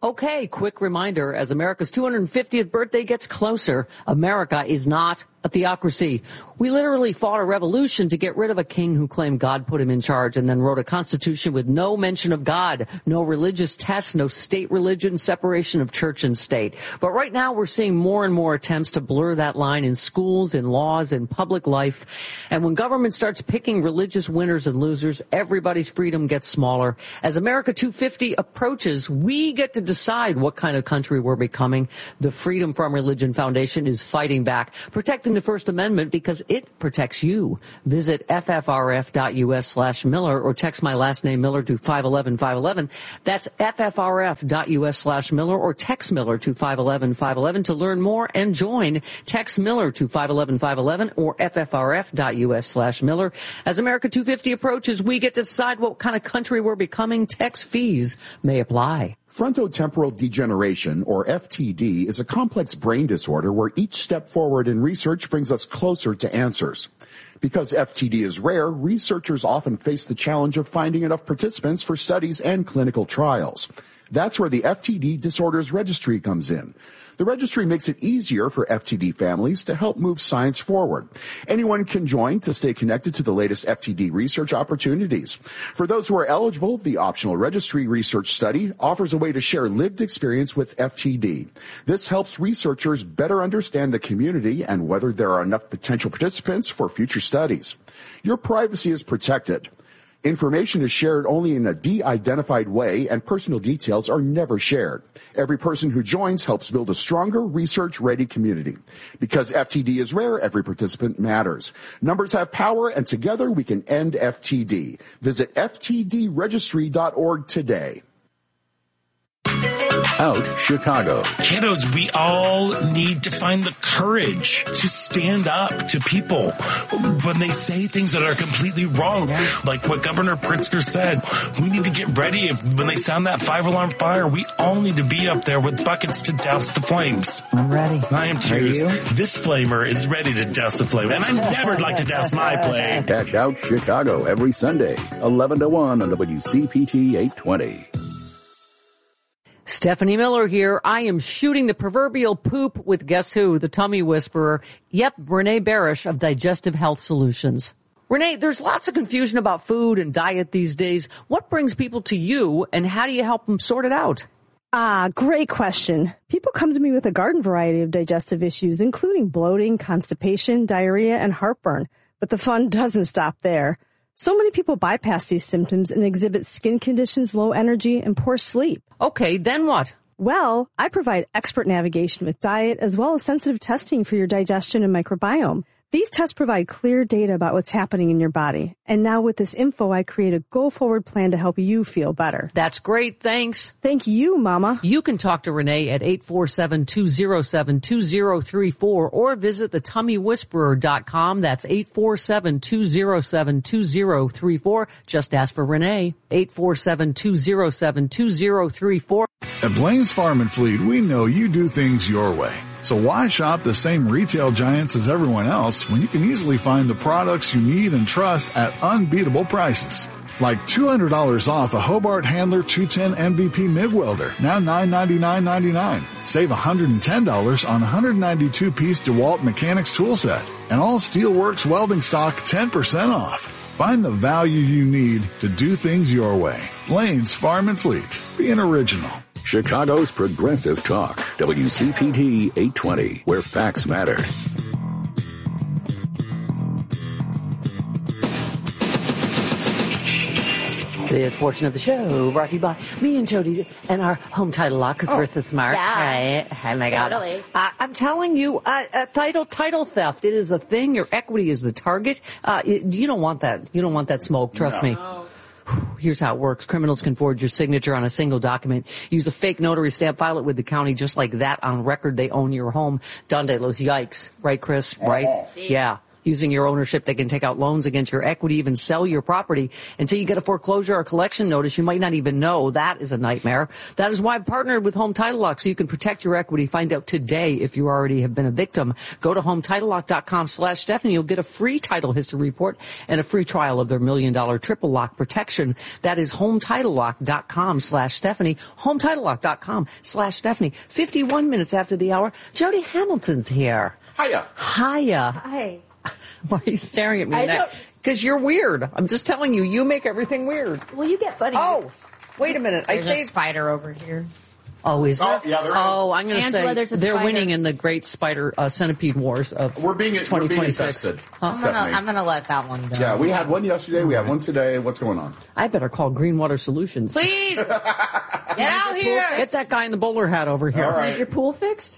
Okay, quick reminder, as America's 250th birthday gets closer, America is not a theocracy. We literally fought a revolution to get rid of a king who claimed God put him in charge and then wrote a constitution with no mention of God, no religious tests, no state religion, separation of church and state. But right now we're seeing more and more attempts to blur that line in schools, in laws, in public life. And when government starts picking religious winners and losers, everybody's freedom gets smaller. As America 250 approaches, we get to decide what kind of country we're becoming. The Freedom from Religion Foundation is fighting back, protecting the First Amendment because it protects you. Visit ffrf.us/Miller or text my last name Miller to 511-511. That's ffrf.us/Miller or text Miller to 511-511 to learn more and join. Text Miller to 511-511 or ffrf.us/Miller. As America 250 approaches, we get to decide what kind of country we're becoming. Tax fees may apply. Frontotemporal degeneration, or FTD, is a complex brain disorder where each step forward in research brings us closer to answers. Because FTD is rare, researchers often face the challenge of finding enough participants for studies and clinical trials. That's where the FTD Disorders Registry comes in. The registry makes it easier for FTD families to help move science forward. Anyone can join to stay connected to the latest FTD research opportunities. For those who are eligible, the optional registry research study offers a way to share lived experience with FTD. This helps researchers better understand the community and whether there are enough potential participants for future studies. Your privacy is protected. Information is shared only in a de-identified way, and personal details are never shared. Every person who joins helps build a stronger, research-ready community. Because FTD is rare, every participant matters. Numbers have power, and together we can end FTD. Visit ftdregistry.org today. Out Chicago. Kiddos, we all need to find the courage to stand up to people when they say things that are completely wrong. Like what Governor Pritzker said, we need to get ready. When they sound that 5-alarm fire, we all need to be up there with buckets to douse the flames. I'm ready. I am too. This flamer is ready to douse the flame, and I never like to douse my flame. Catch Out Chicago every Sunday, 11 to 1 on WCPT 820. Stephanie Miller here. I am shooting the proverbial poop with guess who? The tummy whisperer. Yep, Renee Barish of Digestive Health Solutions. Renee, there's lots of confusion about food and diet these days. What brings people to you, and how do you help them sort it out? Great question. People come to me with a garden variety of digestive issues, including bloating, constipation, diarrhea, and heartburn. But the fun doesn't stop there. So many people bypass these symptoms and exhibit skin conditions, low energy, and poor sleep. Okay, then what? Well, I provide expert navigation with diet as well as sensitive testing for your digestion and microbiome. These tests provide clear data about what's happening in your body. And now with this info, I create a go-forward plan to help you feel better. That's great. Thanks. Thank you, Mama. You can talk to Renee at 847-207-2034 or visit thetummywhisperer.com. That's 847-207-2034. Just ask for Renee. 847-207-2034. At Blaine's Farm and Fleet, we know you do things your way. So why shop the same retail giants as everyone else when you can easily find the products you need and trust at unbeatable prices? Like $200 off a Hobart Handler 210 MVP MIG welder, now $999.99. Save $110 on a 192-piece DeWalt Mechanics tool set. And all Steelworks welding stock 10% off. Find the value you need to do things your way. Blaine's Farm and Fleet. Be an original. Chicago's Progressive Talk, WCPT 820, where facts matter. This portion of the show brought to you by me and Jody and our home title lock because we're so smart. Yeah. Right? Oh my God. Totally. I'm telling you, title theft. It is a thing. Your equity is the target. You don't want that. You don't want that smoke. Trust me. Here's how it works. Criminals can forge your signature on a single document, use a fake notary stamp, file it with the county just like that on record. They own your home. Donde los yikes. Right, Chris? Right? See? Yeah. Using your ownership, they can take out loans against your equity, even sell your property until you get a foreclosure or collection notice. You might not even know. That is a nightmare. That is why I've partnered with Home Title Lock so you can protect your equity. Find out today if you already have been a victim. Go to HometitleLock.com/Stephanie. You'll get a free title history report and a free trial of their $1 million triple lock protection. That is HometitleLock.com/Stephanie. HometitleLock.com/Stephanie. 51 minutes after the hour, Jody Hamilton's here. Hiya. Hiya. Hi. Why are you staring at me? Because you're weird. I'm just telling you, you make everything weird. Well, you get funny. Oh, wait a minute. There's a spider over here. Oh, is there? Oh, yeah, there is. Oh, I'm going to Angela, say there's a they're spider. winning in the great spider centipede wars of We're being 2026. infested. I'm gonna let that one go. Yeah, we had one yesterday. We have one today. What's going on? I better call Greenwater Solutions. Please get out here. Get that guy in the bowler hat over here. All right. Is your pool fixed?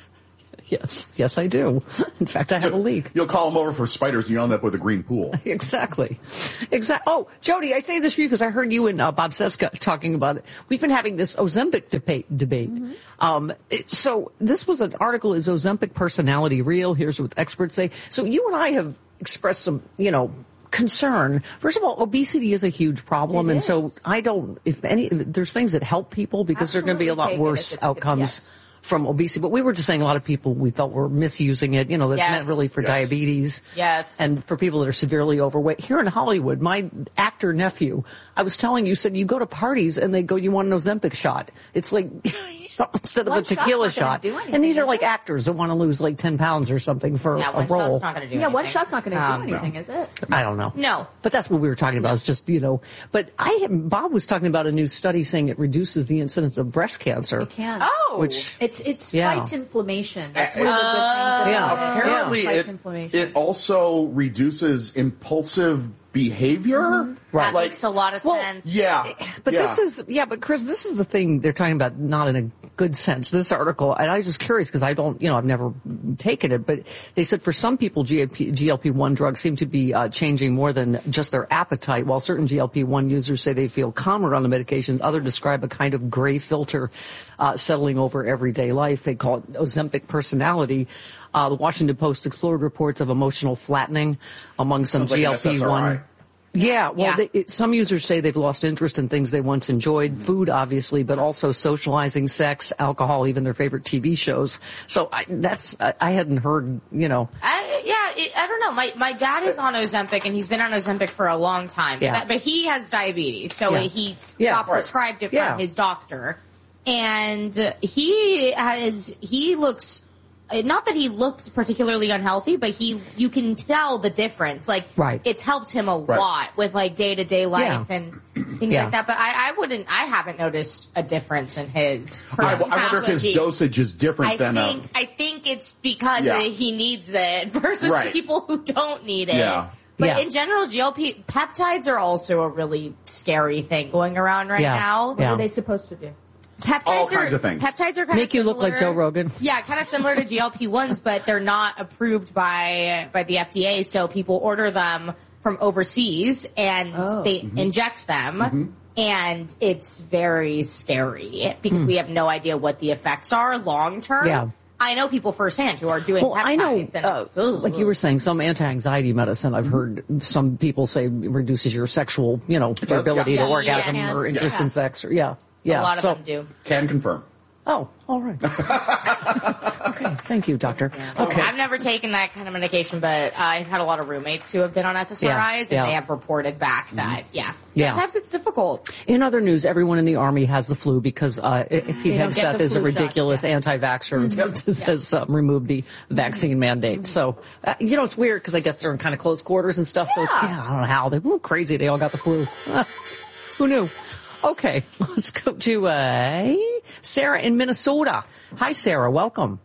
Yes, I do. In fact, I have a leak. You'll call them over for spiders and you end up with a green pool. Exactly. Oh, Jody, I say this for you because I heard you and Bob Seska talking about it. We've been having this Ozempic debate. Mm-hmm. So this was an article, Is Ozempic Personality Real? Here's what experts say. So you and I have expressed some, concern. First of all, obesity is a huge problem. And so there's things that help people because there are going to be a lot worse outcomes from obesity. But we were just saying a lot of people we felt were misusing it, that's meant really for diabetes. Yes. And for people that are severely overweight. Here in Hollywood, my actor nephew, I was telling you, said you go to parties and they go, you want an Ozempic shot. It's like, instead of a tequila shot. And these are like actors that want to lose like 10 pounds or something for a one role. shot's not going to do anything. One shot's not going to do anything, is it? I don't know. No. But that's what we were talking about. It's just, but Bob was talking about a new study saying it reduces the incidence of breast cancer. It can. Oh. Which, It's fights inflammation. That's one of the good things. Apparently, Fights inflammation. it also reduces impulsive behavior. That makes a lot of sense. Yeah. But but Chris, this is the thing they're talking about, not in a good sense. This article, and I was just curious because I don't, I've never taken it, but they said for some people, GLP-1 drugs seem to be changing more than just their appetite. While certain GLP-1 users say they feel calmer on the medication, others describe a kind of gray filter settling over everyday life. They call it Ozempic personality. The Washington Post explored reports of emotional flattening among some GLP-1. Some users say they've lost interest in things they once enjoyed, food obviously, but also socializing, sex, alcohol, even their favorite TV shows. So I hadn't heard, I don't know. My dad is on Ozempic and he's been on Ozempic for a long time. Yeah. But he has diabetes, so he got prescribed it from his doctor. And he looks, not that he looked particularly unhealthy, but you can tell the difference. Like, it's helped him a lot with like day-to-day life and things like that. But I haven't noticed a difference in his personality. I wonder if his dosage is different I think it's because he needs it versus people who don't need it. Yeah. But in general, GLP peptides are also a really scary thing going around right now. What are they supposed to do? Peptides kinds of things. Peptides are kind make of you look like Joe Rogan. Yeah, kind of similar to GLP-1s, but they're not approved by the FDA, so people order them from overseas and they inject them. And it's very scary because we have no idea what the effects are long term. Yeah. I know people firsthand who are doing peptides. I know, like you were saying, some anti-anxiety medicine, I've heard some people say reduces your sexual, their ability to orgasm or interest in sex. A lot of them do. Can confirm. Oh, all right. Okay, thank you, doctor. Okay. I've never taken that kind of medication, but I've had a lot of roommates who have been on SSRIs, and they have reported back that, sometimes it's difficult. In other news, everyone in the Army has the flu because Pete Hegseth is a ridiculous anti-vaxxer that says remove the vaccine mandate. So, it's weird because I guess they're in kind of close quarters and stuff, so it's, I don't know how. They're crazy. They all got the flu. Who knew? Okay, let's go to Sarah in Minnesota. Hi, Sarah. Welcome.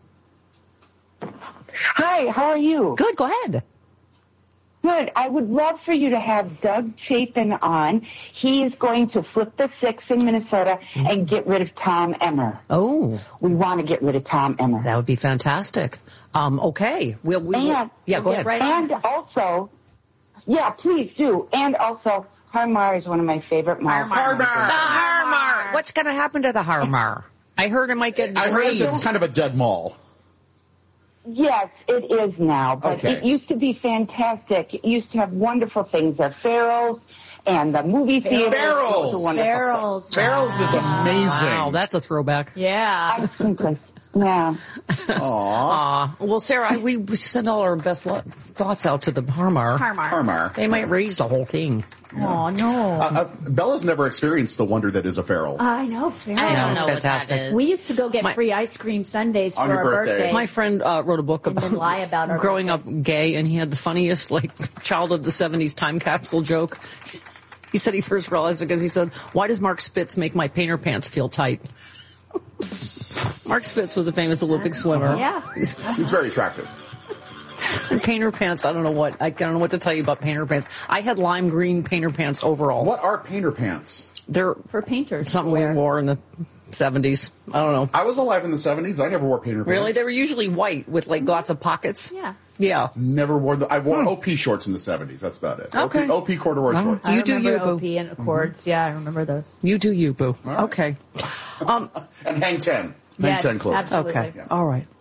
Hi, how are you? Good, go ahead. Good. I would love for you to have Doug Chapin on. He is going to flip the 6 in Minnesota and get rid of Tom Emmer. Oh. We want to get rid of Tom Emmer. That would be fantastic. Okay. Go ahead. And also, please do. And also, Harmar is one of my favorite malls. Harmar. What's going to happen to the Harmar? I heard it might get I heard it's kind of a dead mall. Yes, it is now, but it used to be fantastic. It used to have wonderful things. The Farrell's and the movie theater. Farrell's is amazing. Wow, that's a throwback. Yeah. Yeah. Aww. Well, Sarah, we send all our best thoughts out to the Harmar. They might raise the whole thing. Oh, no. Bella's never experienced the wonder that is a Farrell. I know, Farrell. I don't know fantastic. what that is. We used to go get free ice cream sundaes for our birthday. My friend wrote a book about our growing up gay, and he had the funniest, child of the 70s time capsule joke. He said he first realized it because he said, "Why does Mark Spitz make my painter pants feel tight?" Mark Spitz was a famous Olympic swimmer. Yeah. He's very attractive. And painter pants, I don't know what to tell you about painter pants. I had lime green painter pants overall. What are painter pants? They're for painters. Something we wore in the 70s. I don't know. I was alive in the 70s. I never wore painter pants. Really? They were usually white with lots of pockets. Yeah. Yeah. Never wore I wore OP shorts in the 70s. That's about it. Okay. OP corduroy shorts. You do you, boo. OP and Accords. Yeah, I remember those. You do you, boo. Right. Okay. And Hang 10. Yes, Hang 10 clothes. Absolutely. Okay. Yeah. All right.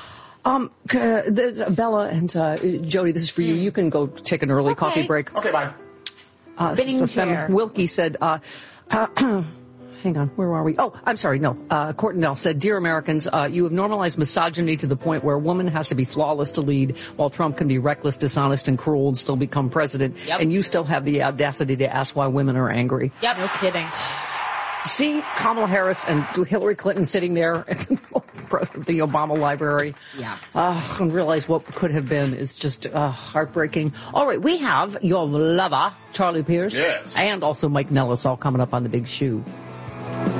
Bella and Jody, this is for you. You can go take an early coffee break. Okay, bye. Spinning chair. Wilkie said, hang on, where are we? Oh, I'm sorry, no. Courtnell said, "Dear Americans, you have normalized misogyny to the point where a woman has to be flawless to lead, while Trump can be reckless, dishonest, and cruel and still become president. Yep. And you still have the audacity to ask why women are angry." Yep. No kidding. See Kamala Harris and Hillary Clinton sitting there at the Obama Library. Yeah. And realize what could have been is just heartbreaking. All right, we have your lover, Charlie Pierce. Yes. And also Mike Nellis all coming up on The Big Shoe.